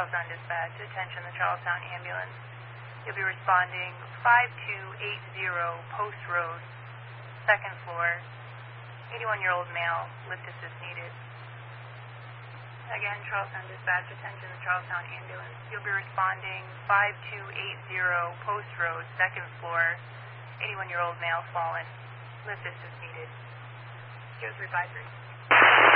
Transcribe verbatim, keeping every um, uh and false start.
Charlestown Dispatch, attention the Charlestown ambulance. You'll be responding five two eight zero Post Road, second floor, eighty-one-year-old male, lift assist needed. Again, Charlestown Dispatch, attention the Charlestown ambulance. You'll be responding five two eight zero Post Road, second floor, eighty-one-year-old male fallen, lift assist needed. zero three five three.